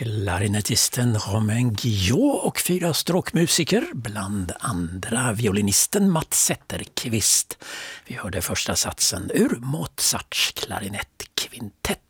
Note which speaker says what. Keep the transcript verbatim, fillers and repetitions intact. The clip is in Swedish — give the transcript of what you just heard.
Speaker 1: Klarinettisten Romain Guillot och fyra stråkmusiker, bland andra violinisten Mats Zetterqvist. Vi hörde första satsen ur Mozarts klarinettkvintett.